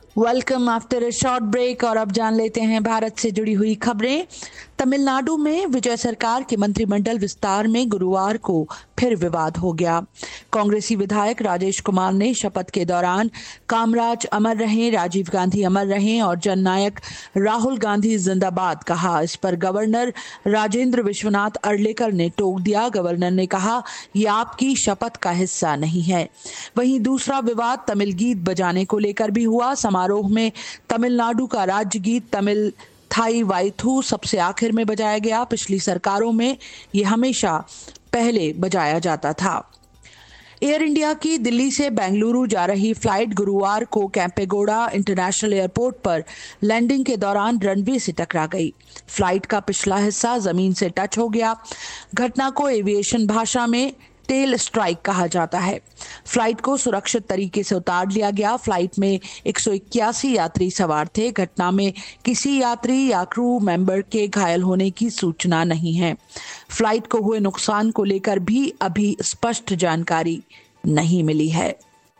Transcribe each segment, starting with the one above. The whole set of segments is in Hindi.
Welcome after a short break. और अब जान लेते हैं भारत से जुड़ी हुई खबरें। तमिलनाडु में विजय सरकार के मंत्रिमंडल विस्तार में गुरुवार को फिर विवाद हो गया। कांग्रेसी विधायक राजेश कुमार ने शपथ के दौरान कामराज अमर रहें, राजीव गांधी अमर रहें और जननायक राहुल गांधी जिंदाबाद कहा। इस पर गवर्नर राजेंद्र विश्वनाथ अर्लेकर ने टोक दिया। गवर्नर ने कहा, यह आपकी शपथ का हिस्सा नहीं है। वहीं दूसरा विवाद तमिल गीत बजाने को लेकर भी हुआ। समारोह में तमिलनाडु का राज्य गीत तमिल थाई वाइथू सबसे आखिर में बजाया गया। पिछली सरकारों में यह हमेशा पहले बजाया जाता था। एयर इंडिया की दिल्ली से बेंगलुरु जा रही फ्लाइट गुरुवार को कैंपेगौड़ा इंटरनेशनल एयरपोर्ट पर लैंडिंग के दौरान रनवे से टकरा गई। फ्लाइट का पिछला हिस्सा जमीन से टच हो गया। घटना को एविएशन भाषा में टेल स्ट्राइक कहा जाता है। फ्लाइट को सुरक्षित तरीके से उतार लिया गया। फ्लाइट में 181 यात्री सवार थे। घटना में किसी यात्री या क्रू मेंबर के घायल होने की सूचना नहीं है। फ्लाइट को हुए नुकसान को लेकर भी अभी स्पष्ट जानकारी नहीं मिली है।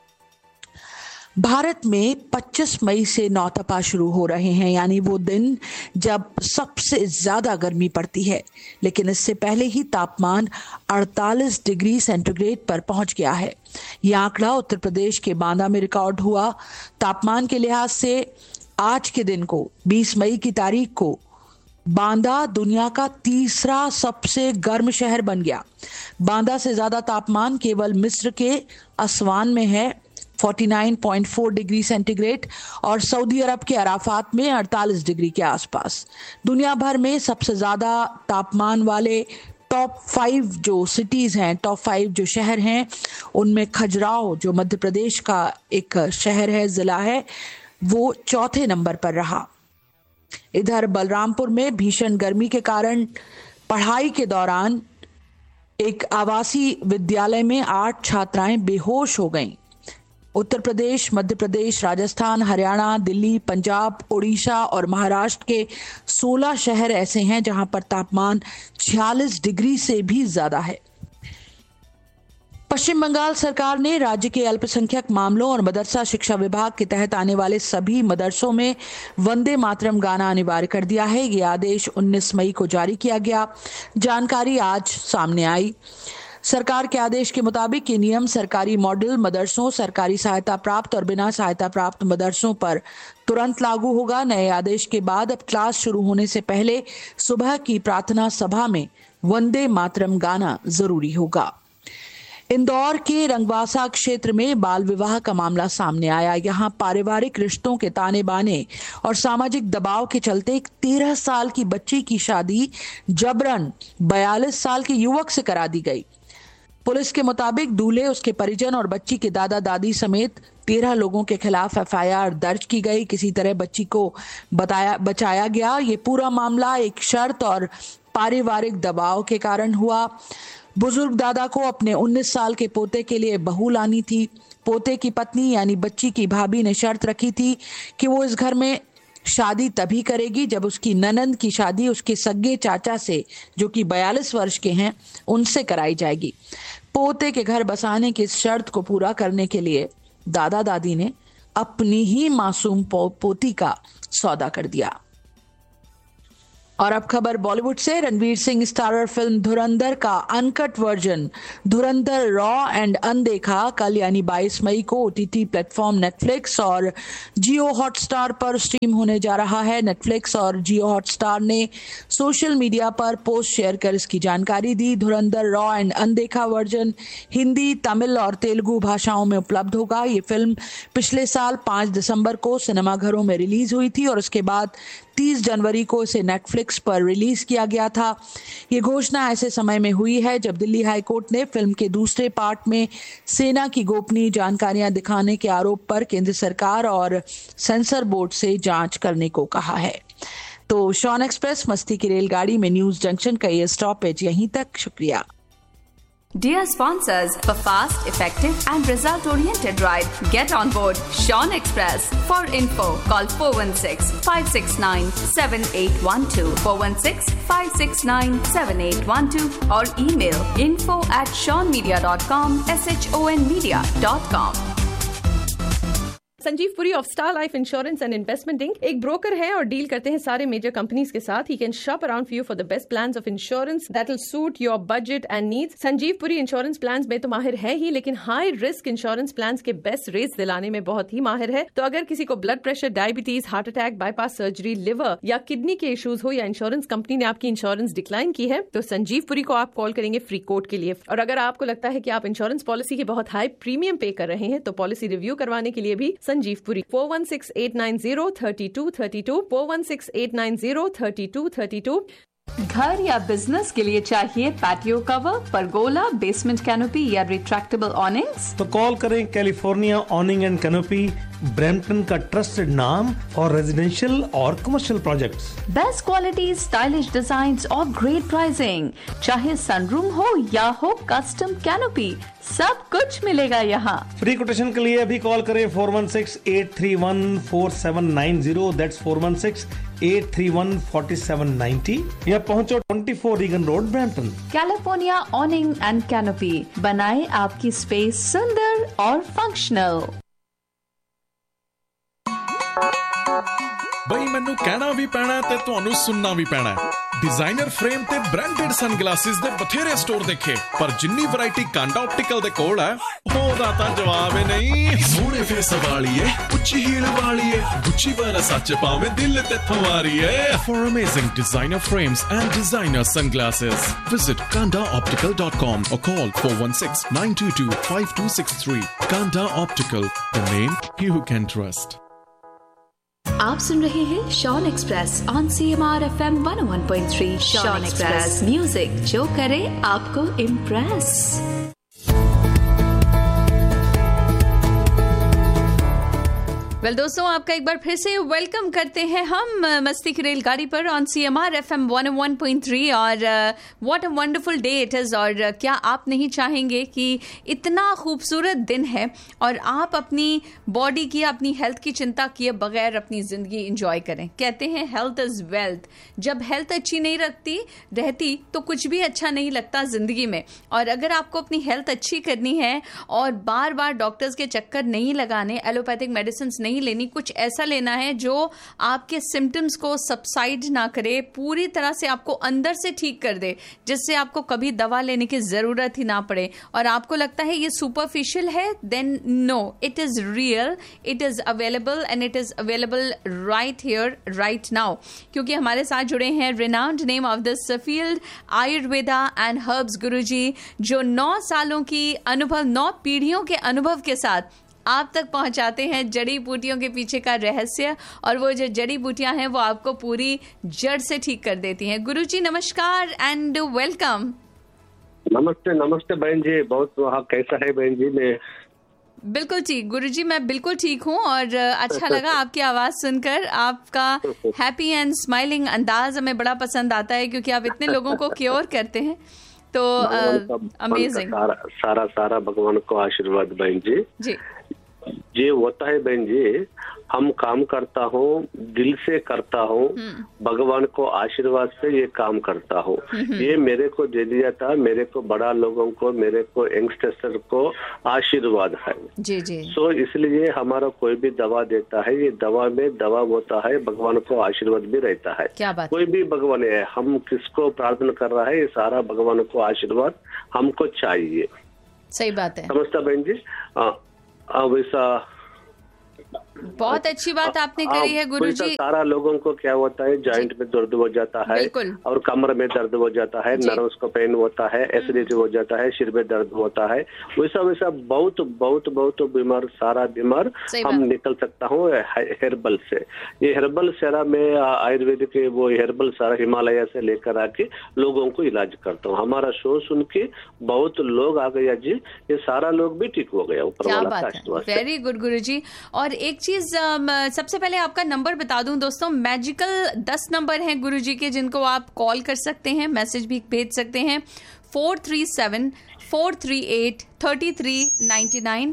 भारत में 25 मई से नौतपा शुरू हो रहे हैं, यानी वो दिन जब सबसे ज्यादा गर्मी पड़ती है। लेकिन इससे पहले ही तापमान 48 डिग्री सेंटीग्रेड पर पहुंच गया है। यह आंकड़ा उत्तर प्रदेश के बांदा में रिकॉर्ड हुआ। तापमान के लिहाज से आज के दिन को 20 मई की तारीख को बांदा दुनिया का तीसरा सबसे गर्म शहर बन गया। बांदा से ज्यादा तापमान केवल मिस्र के असवान में है 49.4 डिग्री सेंटीग्रेड और सऊदी अरब के अराफात में 48 डिग्री के आसपास। दुनिया भर में सबसे ज्यादा तापमान वाले टॉप 5 जो सिटीज हैं, टॉप 5 जो शहर हैं, उनमें खजुराहो जो मध्य प्रदेश का एक शहर है, जिला है, वो चौथे नंबर पर रहा। इधर बलरामपुर में भीषण गर्मी के कारण पढ़ाई के दौरान एक आवासीय विद्यालय में 8 छात्राएं बेहोश हो गईं। उत्तर प्रदेश, मध्य प्रदेश, राजस्थान, हरियाणा, दिल्ली, पंजाब, ओडिशा और महाराष्ट्र के 16 शहर ऐसे हैं जहां पर तापमान 46 डिग्री से भी ज्यादा है। पश्चिम बंगाल सरकार ने राज्य के अल्पसंख्यक मामलों और मदरसा शिक्षा विभाग के तहत आने वाले सभी मदरसों में वंदे मातरम गाना अनिवार्य कर दिया है। यह आदेश 19 मई को जारी किया गया। जानकारी आज सामने आई। सरकार के आदेश के मुताबिक ये नियम सरकारी मॉडल मदरसों, सरकारी सहायता प्राप्त और बिना सहायता प्राप्त मदरसों पर तुरंत लागू होगा। नए आदेश के बाद अब क्लास शुरू होने से पहले सुबह की प्रार्थना सभा में वंदे मातरम गाना जरूरी होगा। इंदौर के रंगवासा क्षेत्र में बाल विवाह का मामला सामने आया। यहां पारिवारिक रिश्तों के ताने बाने और सामाजिक दबाव के चलते एक 13 साल की बच्ची की शादी जबरन 42 साल के युवक से करा दी गई। पुलिस के मुताबिक दूल्हे, उसके परिजन और बच्ची के दादा दादी समेत 13 लोगों के खिलाफ एफआईआर दर्ज की गई। किसी तरह बच्ची को बचाया गया। ये पूरा मामला एक शर्त और पारिवारिक दबाव के कारण हुआ। बुजुर्ग दादा को अपने 19 साल के पोते के लिए बहू लानी थी। पोते की पत्नी यानी बच्ची की भाभी ने शर्त रखी थी कि वो इस घर में शादी तभी करेगी जब उसकी ननंद की शादी उसके सगे चाचा से, जो कि 42 वर्ष के हैं, उनसे कराई जाएगी। पोते के घर बसाने की इस शर्त को पूरा करने के लिए दादा दादी ने अपनी ही मासूम पोती का सौदा कर दिया। और अब खबर बॉलीवुड से। रणवीर सिंह स्टारर फिल्म धुरंधर का uncut version Dhurandhar raw and अनदेखा कल यानी 22 मई को ओटीटी प्लेटफॉर्म नेटफ्लिक्स और जियो हॉटस्टार पर स्ट्रीम होने जा रहा है। नेटफ्लिक्स और जियो हॉटस्टार ने सोशल मीडिया पर पोस्ट शेयर कर इसकी जानकारी दी। धुरंधर रॉ एंड अनदेखा वर्जन हिंदी, तमिल और तेलुगु भाषाओं में उपलब्ध होगा। ये फिल्म पिछले साल 5 दिसंबर को सिनेमाघरों में रिलीज हुई थी और उसके बाद 30 जनवरी को इसे नेटफ्लिक्स पर रिलीज किया गया था। ये घोषणा ऐसे समय में हुई है जब दिल्ली हाई कोर्ट ने फिल्म के दूसरे पार्ट में सेना की गोपनीय जानकारियां दिखाने के आरोप पर केंद्र सरकार और सेंसर बोर्ड से जांच करने को कहा है। तो शॉन एक्सप्रेस मस्ती की रेलगाड़ी में न्यूज जंक्शन का ये स्टॉपेज यहीं तक। शुक्रिया। Dear sponsors, for fast, effective and result-oriented ride, get on board Sean Express. For info, call 416-569-7812, 416-569-7812 or email info@seanmedia.com, shonmedia.com. Sanjeev Puri of star life insurance and investment ink एक ब्रोकर है और डील करते हैं सारे मेजर कंपनीज के साथ. He can shop around for you for the best plans of insurance that will suit your budget and needs. Sanjeev Puri insurance plans में तो माहिर है ही, लेकिन हाई रिस्क इंश्योरेंस प्लान्स के बेस्ट रेट्स दिलाने में बहुत ही माहिर है. तो अगर किसी को blood pressure, diabetes, heart attack, bypass surgery, liver या किडनी के इश्यूज हो या इंश्योरेंस कंपनी ने आपकी इंश्योरेंस डिक्लाइन की है, तो संजीव पुरी को आप कॉल करेंगे फ्री कोट के लिए. और अगर आपको लगता है कि आप इंश्योरेंस पॉलिसी के बहुत हाई प्रीमियम पे कर रहे हैं, तो पॉलिसी रिव्यू करवाने के लिए भी संजीव पुरी 4168903232 4168903232. घर या बिजनेस के लिए चाहिए patio cover, pergola, basement canopy या रिट्रैक्टेबल ऑनिंग्स? तो कॉल करें कैलिफोर्निया ऑनिंग एंड कैनोपी, ब्रैम्पटन का ट्रस्टेड नाम फॉर रेजिडेंशियल और commercial projects. Best quality, stylish designs और ग्रेट प्राइसिंग. चाहे सनरूम हो या हो कस्टम कैनोपी, सब कुछ मिलेगा यहाँ. फ्री कोटेशन के लिए अभी कॉल करें 416-831-4790. दैट्स 416-831-4790 या पहुंचो 24 Regan road, Brampton. California ऑनिंग and canopy बनाए आपकी स्पेस सुंदर और फंक्शनल. ਬਈ ਮੈਨੂੰ ਕਹਿਣਾ ਵੀ ਪੈਣਾ ਤੇ ਤੁਹਾਨੂੰ ਸੁਣਨਾ ਵੀ ਪੈਣਾ. डिजाइनर फ्रेम ते ब्रांडेड सनग्लासेस दे बथेरे स्टोर देखे, पर जिन्नी वैरायटी कांडा ऑप्टिकल दे कोल है ओदा तां जवाब ही नहीं. सोहणे फेस वाली है, उच्ची हील वाली है, गुच्ची वाला सच पावे दिल ते थवारी है. For amazing designer frames and designer sunglasses, visit kandaoptical.com or call 416-922-5263. Kanda Optical, the name you can trust. आप सुन रहे हैं Shawn express on CMR FM 101.3. Shawn express, music जो करे आपको इम्प्रेस. वेल दोस्तों, आपका एक बार फिर से वेलकम करते हैं हम मस्ती की रेलगाड़ी पर ऑन CMR FM 101.3. और what a wonderful day it is. और क्या आप नहीं चाहेंगे कि इतना खूबसूरत दिन है और आप अपनी बॉडी की, अपनी हेल्थ की चिंता किए बगैर अपनी ज़िंदगी इंजॉय करें. कहते हैं हेल्थ इज़ वेल्थ. जब हेल्थ अच्छी नहीं रहती तो कुछ भी अच्छा नहीं लगता ज़िंदगी में. और अगर आपको अपनी हेल्थ अच्छी करनी है और बार बार डॉक्टर्स के चक्कर नहीं लगाने, एलोपैथिक मेडिसिन नहीं लेनी, कुछ ऐसा लेना है जो आपके सिम्टम्स को सबसाइड ना करे, पूरी तरह से आपको अंदर से ठीक कर दे, जिससे आपको कभी दवा लेने की जरूरत ही ना पड़े. और आपको लगता है ये सुपरफिशियल है, then no, it is real, it is available and it is available right here right now. क्योंकि हमारे साथ जुड़े हैं renowned name of this field, Ayurveda and herbs गुरुजी, जो 9 सालों की अनुभव, 9 पीढ़ियों के अनुभव के साथ आप तक पहुंचाते हैं जड़ी बूटियों के पीछे का रहस्य. और वो जो जड़ी बूटियां हैं वो आपको पूरी जड़ से ठीक कर देती हैं. गुरुजी नमस्कार एंड वेलकम. नमस्ते नमस्ते बहन जी, बहुत कैसा है बहन जी? मैं बिल्कुल ठीक गुरुजी, मैं बिल्कुल ठीक हूँ. और अच्छा लगा आपकी आवाज सुनकर. आपका हैप्पी एंड स्माइलिंग अंदाज हमें बड़ा पसंद आता है, क्योंकि आप इतने लोगों को क्योर करते हैं. तो अमेजिंग. सारा भगवान को आशीर्वाद बहन जी. ये होता है बहन जी, हम काम करता हूँ, दिल से करता हूँ, भगवान को आशीर्वाद से ये काम करता हूँ. ये मेरे को दे दिया था, मेरे को बड़ा लोगों को, मेरे को यंगस्टर को आशीर्वाद है जी जी. सो इसलिए हमारा कोई भी दवा देता है, ये दवा में दवा होता है, भगवान को आशीर्वाद भी रहता है. क्या बात. कोई भी भगवान है, हम किसको प्रार्थना कर रहा है, ये सारा भगवान को आशीर्वाद हमको चाहिए. सही बात है. समझता बहन जी. वैसा बहुत अच्छी बात आपने करी है गुरुजी. सारा लोगों को क्या होता है, जॉइंट में दर्द हो जाता है और कमर में दर्द हो जाता है, नर्व्स को पेन होता है, एसिडिटी हो जाता है, सिर में दर्द होता है. वैसा बहुत बहुत बहुत बीमार, सारा बीमार हम निकल सकता हूँ हेर्बल से. ये हेर्बल सारा मैं आयुर्वेद के वो हेर्बल सारा हिमालय से लेकर आके लोगों को इलाज करता हूँ. हमारा शो सुन के बहुत लोग आ गया जी, ये सारा लोग भी ठीक हो गया. ऊपर वाला आशीर्वाद. वेरी गुड गुरुजी. और एक चीज सबसे पहले आपका नंबर बता दूं दोस्तों. मैजिकल 10 नंबर हैं गुरुजी के, जिनको आप कॉल कर सकते हैं, मैसेज भी भेज सकते हैं. 437-438-3399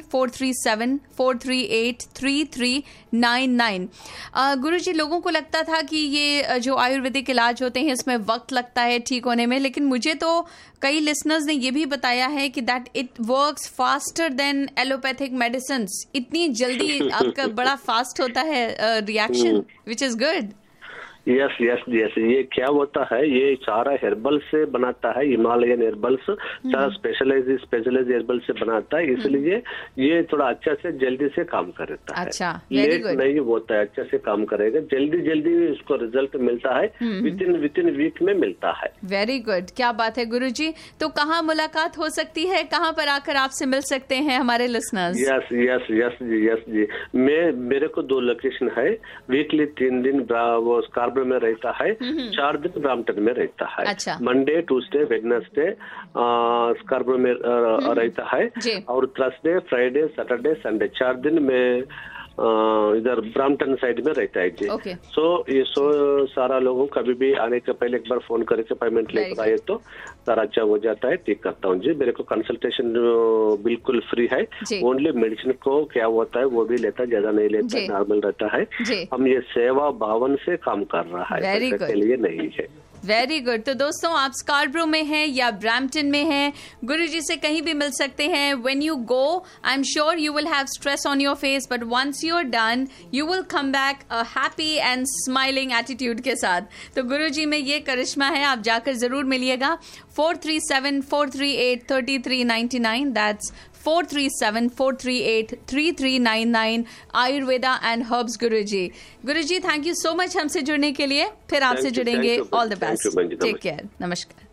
437-438-3399। गुरुजी, लोगों को लगता था कि ये जो आयुर्वेदिक इलाज होते हैं इसमें वक्त लगता है ठीक होने में, लेकिन मुझे तो कई लिसनर्स ने ये भी बताया है कि that it works faster than allopathic medicine. इतनी जल्दी आपका बड़ा फास्ट होता है reaction, which is good. Yes yes yes, ये क्या होता है, ये सारा हेर्बल से बनाता है, हिमालयन हेर्बल्स सारा स्पेशलाइज हेर्बल से बनाता है, इसलिए ये थोड़ा अच्छा से जल्दी से काम करता है। अच्छा, लेट नहीं होता है, अच्छा से काम करेगा, जल्दी इसको रिजल्ट मिलता है, विद इन वीक में मिलता है। वेरी गुड, क्या बात है गुरुजी। तो कहाँ मुलाकात हो सकती है, कहाँ पर आकर आपसे मिल सकते हैं हमारे लिसनर्स? यस यस यस जी, यस जी, मेरे को 2 लोकेशन है, वीकली 3 दिन वो में रहता है, 4 दिन ब्राम्पटन में रहता है। अच्छा। मंडे, ट्यूसडे, वेडनेसडे स्कार्बरो में रहता है, और थर्सडे, फ्राइडे, सैटरडे, संडे 4 दिन में इधर ब्राम्पटन साइड में रहता है जी। ये सारा लोगों कभी भी आने के पहले एक बार फोन करके पेमेंट लेकर आए तो सारा अच्छा हो जाता है, ठीक करता हूँ जी। मेरे को कंसल्टेशन बिल्कुल फ्री है, ओनली मेडिसिन को क्या होता है वो भी लेता, ज्यादा नहीं लेता, नॉर्मल रहता है। हम ये सेवा भावन से काम कर रहा है, पैसे के लिए नहीं है। Very good. तो दोस्तों, आप स्कार्बरो में हैं या ब्रैम्पटन में हैं, गुरुजी से कहीं भी मिल सकते हैं। When you go, I am sure you will have stress on your face, but once you are done you will come back a happy and smiling attitude के साथ। तो गुरुजी में ये करिश्मा है, आप जाकर जरूर मिलिएगा। 437-438-3399, that's 437-438-3399, Ayurveda and herbs Guruji. Guruji, thank you so much हमसे जुड़ने के लिए, फिर आपसे जुड़ेंगे। All the best, take care, नमस्कार।